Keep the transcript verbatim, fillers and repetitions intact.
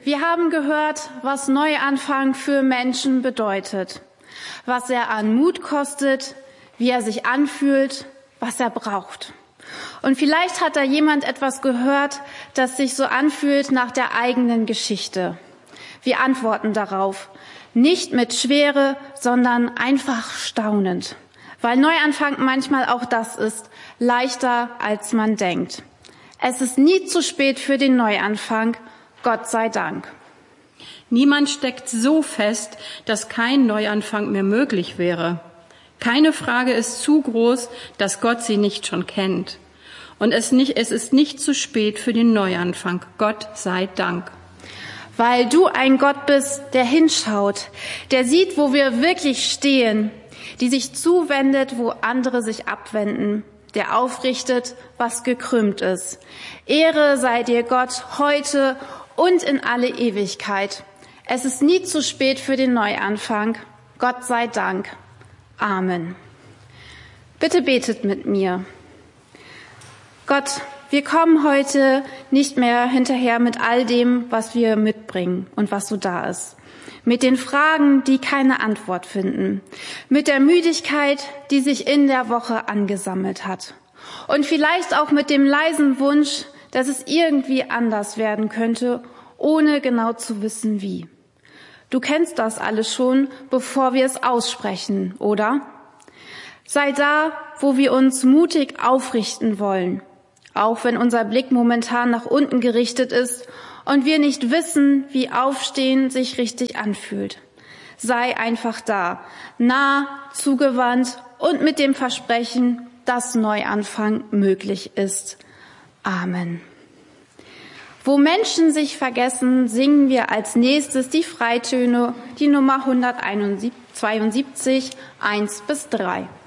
Wir haben gehört, was Neuanfang für Menschen bedeutet, was er an Mut kostet, wie er sich anfühlt, was er braucht. Und vielleicht hat da jemand etwas gehört, das sich so anfühlt nach der eigenen Geschichte. Wir antworten darauf, nicht mit Schwere, sondern einfach staunend, weil Neuanfang manchmal auch das ist, leichter als man denkt. Es ist nie zu spät für den Neuanfang, Gott sei Dank. Niemand steckt so fest, dass kein Neuanfang mehr möglich wäre. Keine Frage ist zu groß, dass Gott sie nicht schon kennt. Und es, nicht, es ist nicht zu spät für den Neuanfang, Gott sei Dank. Weil du ein Gott bist, der hinschaut, der sieht, wo wir wirklich stehen, die sich zuwendet, wo andere sich abwenden, der aufrichtet, was gekrümmt ist. Ehre sei dir Gott heute und in alle Ewigkeit. Es ist nie zu spät für den Neuanfang. Gott sei Dank. Amen. Bitte betet mit mir. Gott, wir kommen heute nicht mehr hinterher mit all dem, was wir mitbringen und was so da ist. Mit den Fragen, die keine Antwort finden. Mit der Müdigkeit, die sich in der Woche angesammelt hat. Und vielleicht auch mit dem leisen Wunsch, dass es irgendwie anders werden könnte, ohne genau zu wissen wie. Du kennst das alles schon, bevor wir es aussprechen, oder? Sei da, wo wir uns mutig aufrichten wollen, auch wenn unser Blick momentan nach unten gerichtet ist und wir nicht wissen, wie Aufstehen sich richtig anfühlt. Sei einfach da, nah, zugewandt und mit dem Versprechen, dass Neuanfang möglich ist. Amen. Wo Menschen sich vergessen, singen wir als nächstes die Freitöne, die Nummer hundertzweiundsiebzig, eins bis drei.